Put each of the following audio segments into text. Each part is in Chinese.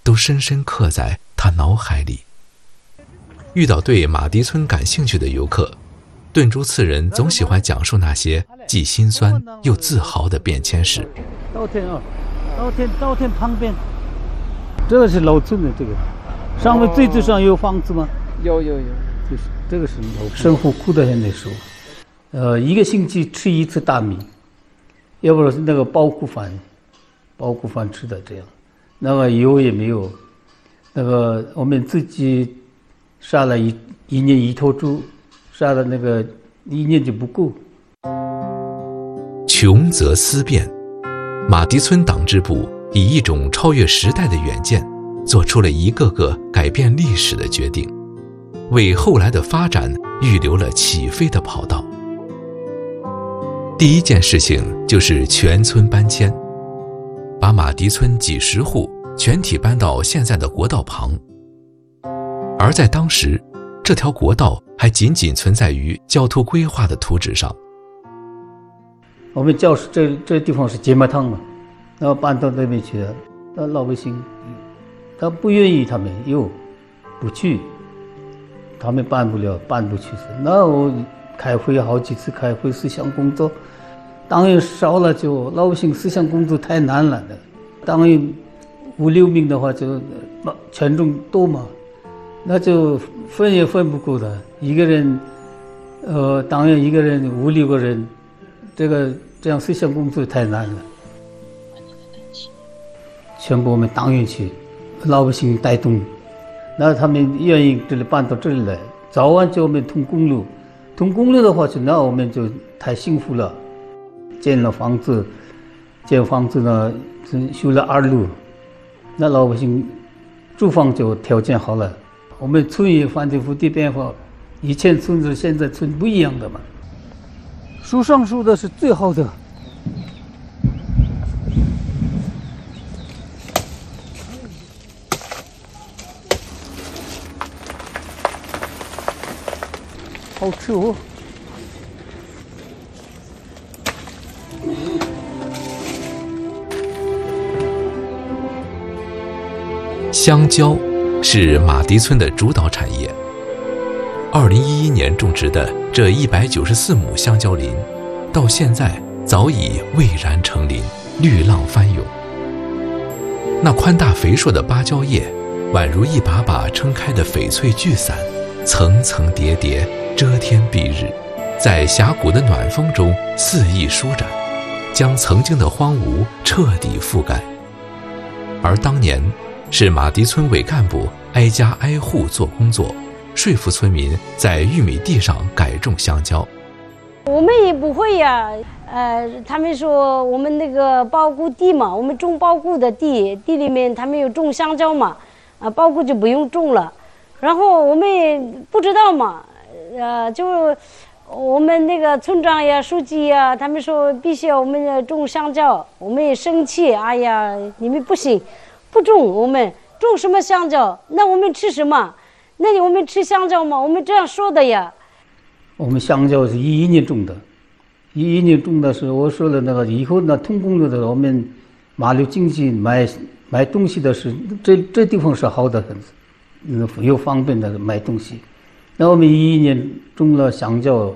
都深深刻在他脑海里。遇到对马蹄村感兴趣的游客，顿珠次人总喜欢讲述那些既心酸又自豪的变迁史。 稻田旁边，这个是老村的，这个上面最上有房子吗？ 有， 就是这个是老生活苦得很的时候，一个星期吃一次大米，要不是那个包谷饭吃的这样，那个油也没有，那个我们自己杀了一年一头猪，杀了那个一年就不够。 穷则思变，马蹄村党支部以一种超越时代的远见，做出了一个个改变历史的决定，为后来的发展预留了起飞的跑道。第一件事情就是全村搬迁，把马蹄村几十户全体搬到现在的国道旁。而在当时，这条国道还仅仅存在于交通规划的图纸上。 我们教室这地方是节麦堂嘛，然后搬到那边去了，那老百姓他不愿意，他们又不去，他们搬不去。那我开会好几次，开会思想工作，党员少了就老百姓思想工作太难了的，党员5、6名的话就权重多嘛，那就分也分不够的，一个人党员一个人5、6个人，这样思想工作太难了。全部我们党员去，老百姓带动，那他们愿意这里搬到这里来，早晚就我们通公路的话，那我们就太幸福了。建房子呢，修了2路，那老百姓住房就条件好了。我们村也反政府的变化，以前村子现在村不一样的嘛。树上树的是最好的。好吃哦！ 香蕉是马蹄村的主导产业。2011年种植的这194亩香蕉林，到现在早已蔚然成林，绿浪翻涌。那宽大肥硕的芭蕉叶，宛如一把把撑开的翡翠巨伞，层层叠叠，遮天蔽日，在峡谷的暖风中肆意舒展，将曾经的荒芜彻底覆盖。而当年是马蹄村委干部挨家挨户做工作，说服村民在玉米地上改种香蕉。 我们也不会呀，他们说我们那个包谷地嘛，我们种包谷的地里面他们有种香蕉嘛，包谷就不用种了。然后我们也不知道嘛，就我们那个村长呀、书记呀，他们说必须要我们要种香蕉，我们也生气，哎呀，你们不行，不种，我们种什么香蕉？那我们吃什么？那我们吃香蕉吗？我们这样说的呀。 我们香蕉是11年种的，11年种的是我说了那个以后呢，通公路的我们马路经济买东西的是这地方是好的很，又方便的买东西。那我们11年种了香蕉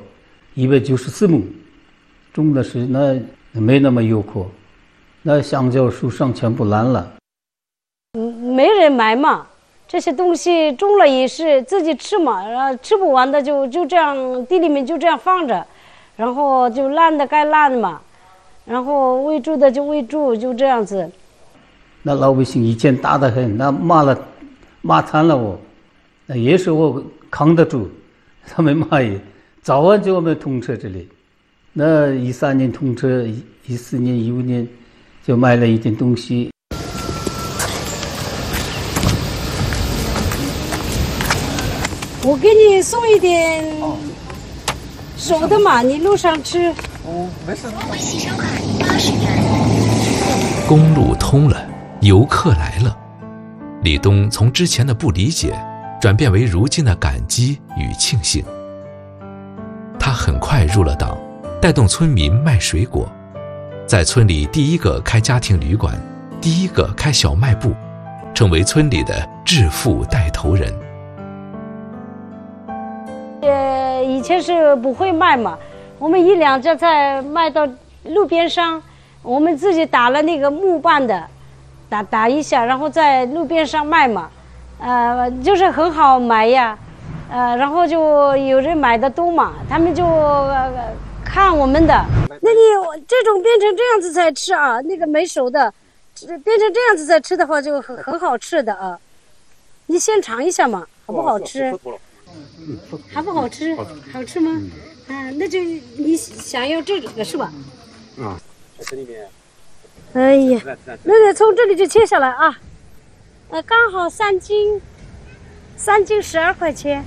194亩，种的是那没那么有苦，那香蕉树上全部烂了。 没人买嘛，这些东西种了也是自己吃嘛，然后吃不完的就这样地里面就这样放着，然后就烂的该烂嘛，然后喂猪的就喂猪，就这样子。 那老百姓以前打得很，那骂惨了我，那也是我扛得住，他们骂也早晚就我们通车这里，那13年通车，14年、15年就买了一点东西。 我给你送一点熟的嘛，你路上吃。 没事。 公路通了，游客来了。李东从之前的不理解，转变为如今的感激与庆幸。他很快入了党，带动村民卖水果，在村里第一个开家庭旅馆，第一个开小卖部， 成为村里的致富带头人。 以前是不会卖嘛，我们1-2只菜卖到路边上，我们自己打了那个木棒的，打一下，然后在路边上卖嘛，就是很好买呀，然后就有人买的多嘛，他们就看我们的。那你这种变成这样子才吃啊，那个没熟的，变成这样子再吃的话就很好吃的啊。你先尝一下嘛，好不好吃？好不好吃？好吃吗？那就你想要这个是吧？ 这里面。 哎呀，那个从这里就切下来啊，刚好3斤12块钱。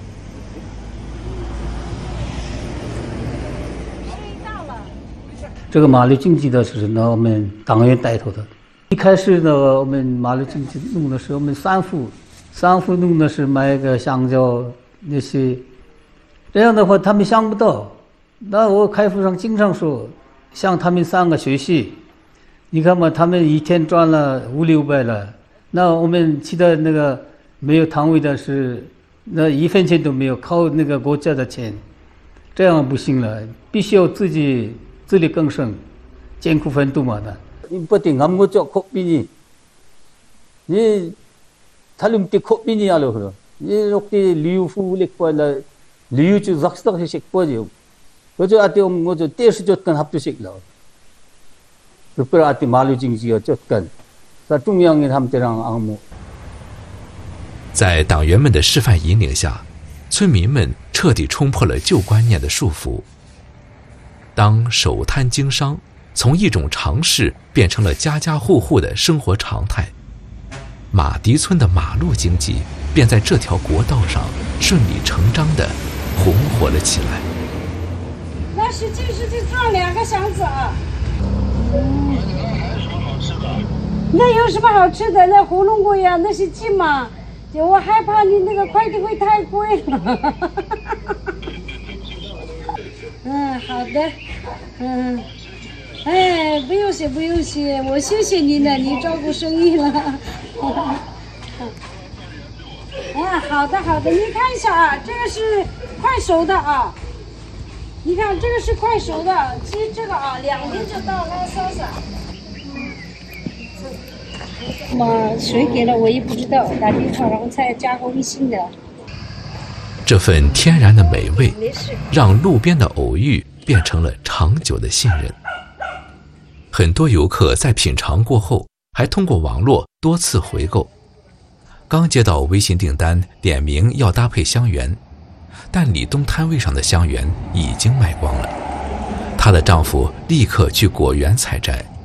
这个马路经济的是呢我们党员带头的。一开始呢，我们马路经济弄的是我们3户弄的是买个香蕉那些，这样的话他们想不到。那我开户上经常说，向他们3个学习。你看嘛，他们一天赚了500-600了，那我们其他那个没有摊位的是，那1分钱都没有，靠那个国家的钱，这样不行了，必须要自己自力更生，艰苦奋斗嘛的。你不定俺们做苦逼你탈lum띠 코비니 하려 그러. 이렇게 리우후 렉과나 리우주 zak스닥식 거죠. 그저 아때 뭐저 떼스 줬건 합주식라. 그걸 아때 말루징지가 줬건. 자 중앙인 함때랑 앙무. 在党员们的示范引领下，村民们彻底冲破了旧观念的束缚。当守摊经商从一种常识变成了家家户户的生活常态，马蹄村的马路经济便在这条国道上顺理成章地红火了起来。 那是这装2个箱子啊。那有什么好吃的？那火龙果呀，那是鸡嘛。我害怕你那个快递费太贵了。好的。哎，不用谢，我谢谢你了，你照顾生意了。好的，你看一下啊，这个是快熟的啊。你看这个是快熟的，其实这个啊2天就到了，稍稍。谁给了我也不知道，打电话然后才加个微信的。 这份天然的美味，让路边的偶遇变成了长久的信任。很多游客在品尝过后，还通过网络多次回购。刚接到微信订单，点名要搭配香橼，但李东摊位上的香橼已经卖光了。她的丈夫立刻去果园采摘。